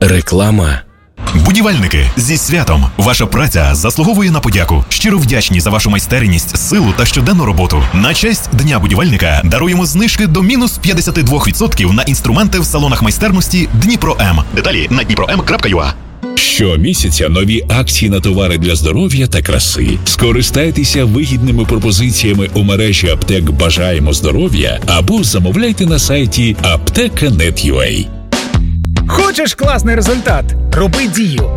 Реклама. Будівельники, зі святом! Ваша праця заслуговує на подяку. Щиро вдячні за вашу майстерність, силу та щоденну роботу. На честь Дня будівельника даруємо знижки до мінус 52% на інструменти в салонах майстерності Дніпро М. Деталі на dniprom.ua. Щомісяця нові акції на товари для здоров'я та краси. Скористайтеся вигідними пропозиціями у мережі аптек «Бажаємо здоров'я» або замовляйте на сайті apteka.net.ua. Хочеш класний результат? Роби дію.